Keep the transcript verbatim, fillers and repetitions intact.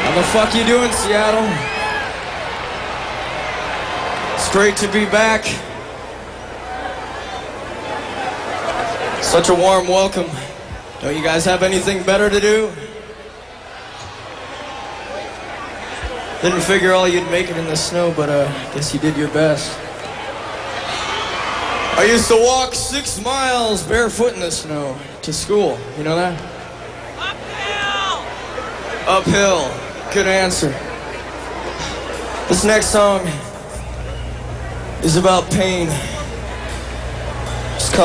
How the fuck you doing, Seattle? It's great to be back. Such a warm welcome. Don't you guys have anything better to do? Didn't figure all you'd make it in the snow, but uh, guess you did your best. I used to walk six miles barefoot in the snow to school. You know that? Uphill! Uphill. Good answer. This next song is about pain.